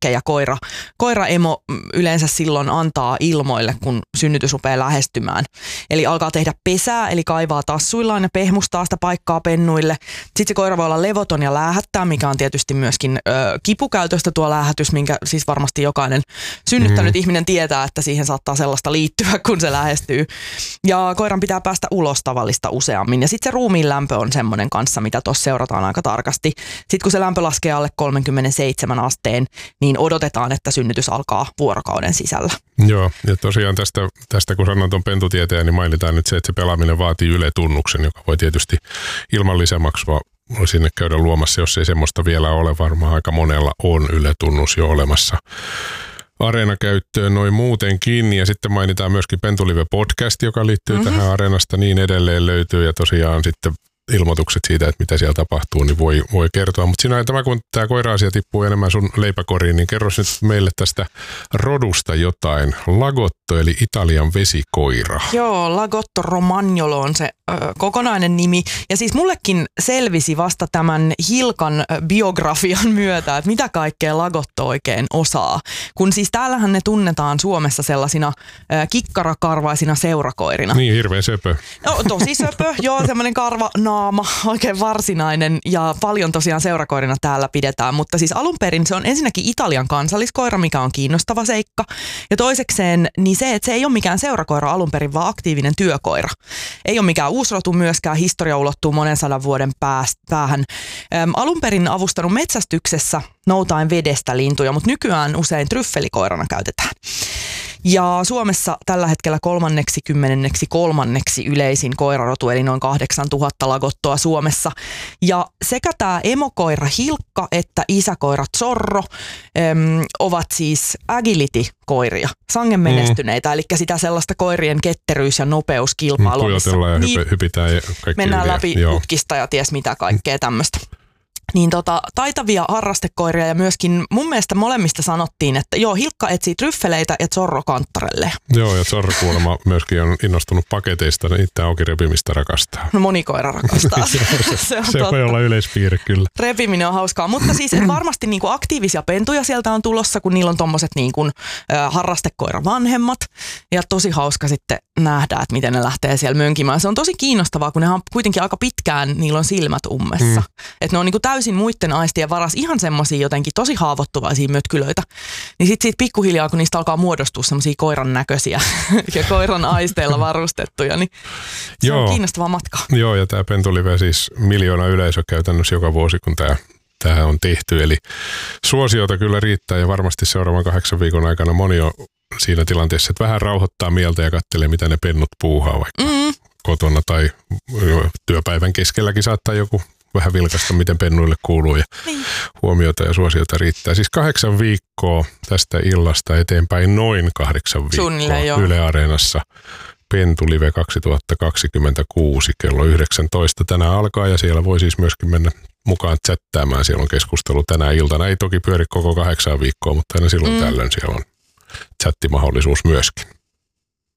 merkkejä koiraemo yleensä silloin antaa ilmoille, kun synnytys rupeaa lähestymään. Eli alkaa tehdä pesää, eli kaivaa tassuillaan ja pehmustaa sitä paikkaa pennuille. Sitten se koira voi olla levoton ja läähättää, mikä on tietysti myöskin kipukäytöstä tuo läähätys, minkä siis varmasti jokainen synnyttänyt ihminen tietää, että siihen saattaa sellaista liittyä, kun se lähestyy. Ja koiran pitää päästä ulos tavallista useammin. Ja sitten se ruumiin lämpö on semmoinen kanssa, mitä tuossa seurataan aika tarkasti. Sitten kun se lämpö laskee alle 37 asteen, niin odotetaan, että synnytys alkaa vuorokauden sisällä. Joo, ja tosiaan tästä kun sanon tuon pentutieteen, niin mainitaan nyt se, että se pelaaminen vaatii Yle-tunnuksen, joka voi tietysti ilman lisämaksua sinne käydä luomassa, jos ei semmoista vielä ole. Varmaan aika monella on Yle-tunnus jo olemassa Areena-käyttöön noin muutenkin. Ja sitten mainitaan myöskin Pentulive-podcast, joka liittyy tähän Areenasta, niin edelleen löytyy. Ja tosiaan sitten ilmoitukset siitä, että mitä siellä tapahtuu, niin voi kertoa. Mutta siinä kun tämä koira-asia tippuu enemmän sun leipäkoriin, niin kerro nyt meille tästä rodusta jotain. Lagotto, eli Italian vesikoira. Joo, Lagotto Romagnolo on se kokonainen nimi. Ja siis mullekin selvisi vasta tämän Hilkan biografian myötä, että mitä kaikkea Lagotto oikein osaa. Kun siis täällähän ne tunnetaan Suomessa sellaisina kikkarakarvaisina seurakoirina. Niin, hirveän söpö. No, tosi söpö, joo, semmoinen karvanaama, oikein varsinainen ja paljon tosiaan seurakoirina täällä pidetään. Mutta siis alun perin se on ensinnäkin Italian kansalliskoira, mikä on kiinnostava seikka. Ja toisekseen niin se, että se ei ole mikään seurakoira alun perin, vaan aktiivinen työkoira. Ei ole mikään uusrotu myöskään, historia ulottuu monen sadan vuoden päähän. Alun perin avustanut metsästyksessä noutaen vedestä lintuja, mutta nykyään usein tryffelikoirana käytetään. Ja Suomessa tällä hetkellä 33. yleisin koirarotu, eli noin 8000 lagottoa Suomessa. Ja sekä tämä emokoira Hilkka että isäkoira Zorro ovat siis agility-koiria, sangen menestyneitä, eli sitä sellaista koirien ketteryys- ja nopeuskilpailua. Kujotellaan ja hypitään ja kaikki mennään läpi putkista ja ties mitä kaikkea tämmöistä. Niin taitavia harrastekoiria ja myöskin mun mielestä molemmista sanottiin, että joo, Hilkka etsii tryffeleitä ja Zorro kanttarelle. Joo, ja Zorro kuulemma myöskin on innostunut paketeista, niin itse auki repimistä rakastaa. No moni koira rakastaa. se voi olla yleispiirre kyllä. Repiminen on hauskaa, mutta siis varmasti niinku aktiivisia pentuja sieltä on tulossa, kun niillä on tommoset niinku, harrastekoira vanhemmat. Ja tosi hauska sitten nähdä, että miten ne lähtee siellä mönkimään. Se on tosi kiinnostavaa, kun ne on kuitenkin aika pitkään, niillä on silmät ummessa. Että ne on niinku täysin muiden aistien varas ihan semmosia jotenkin tosi haavoittuvaisia mötkylöitä. Niin sit siitä pikkuhiljaa, kun niistä alkaa muodostua semmosia koiran näköisiä ja koiran aisteilla varustettuja, niin se on kiinnostava matka. Joo, ja tää Pentulive siis 1 miljoona yleisö käytännössä joka vuosi, kun tää on tehty. Eli suosiota kyllä riittää ja varmasti seuraavan 8 viikon aikana moni on siinä tilanteessa, että vähän rauhoittaa mieltä ja katselee, mitä ne pennut puuhaa vaikka kotona tai työpäivän keskelläkin saattaa joku vähän vilkaista, miten pennuille kuuluu ja huomiota ja suosiota riittää. Siis 8 viikkoa tästä illasta eteenpäin, noin 8 viikkoa Yle Areenassa. Pentulive 2026 kello 19 tänään alkaa ja siellä voi siis myöskin mennä mukaan chattaamaan. Siellä on keskustelu tänä iltana. Ei toki pyöri koko 8 viikkoa, mutta aina silloin tällöin siellä on chattimahdollisuus myöskin.